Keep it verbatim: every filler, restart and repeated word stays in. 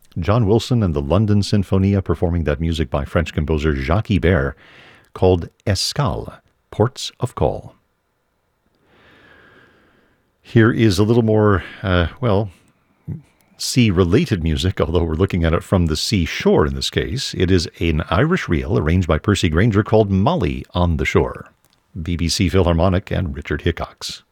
John Wilson and the London Sinfonia performing that music by French composer Jacques Ibert called Escales, Ports of Call. Here is a little more, uh, well, sea-related music, although we're looking at it from the seashore in this case. It is an Irish reel arranged by Percy Grainger called Molly on the Shore, B B C Philharmonic and Richard Hickox.